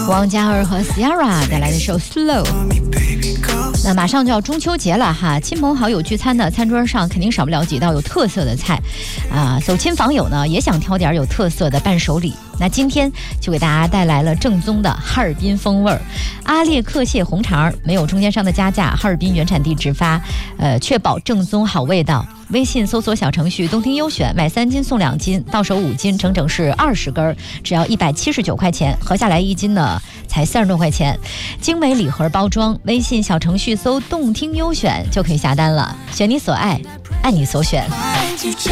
王嘉尔和 Ciara 带来的首 Slow。那马上就要中秋节了哈，亲朋好友聚餐呢，餐桌上肯定少不了几道有特色的菜啊。走亲访友呢，也想挑点有特色的伴手礼。那今天就给大家带来了正宗的哈尔滨风味儿，阿列克蟹红肠，没有中间商的加价，哈尔滨原产地直发，确保正宗好味道。微信搜索小程序动听优选，买3斤送2斤，到手5斤，整整是20根，只要179块钱，合下来1斤呢才30多块钱。精美礼盒包装，微信小程序搜动听优选就可以下单了，选你所爱，爱你所选。